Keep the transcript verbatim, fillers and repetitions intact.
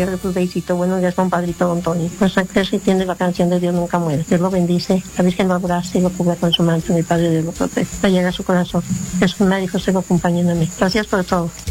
Soy Rudecito, buenos días, compadrito Don Tony. Pues que si entiende la canción de Dios nunca muere. Dios lo bendice, la Virgen lo abraza y lo cubre con su manto, mi Padre Dios lo protege. Le llega a su corazón. Jesús, María y José lo acompañan a mí. Gracias por todo.